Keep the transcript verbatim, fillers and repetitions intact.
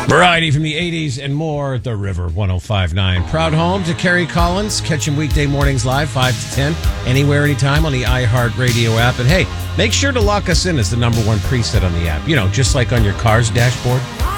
Variety from the eighties and more at the River one oh five point nine. Proud home to Kerry Collins. Catch him weekday mornings live, five to ten, anywhere, anytime on the iHeartRadio app. And hey, make sure to lock us in as the number one preset on the app. You know, just like on your car's dashboard.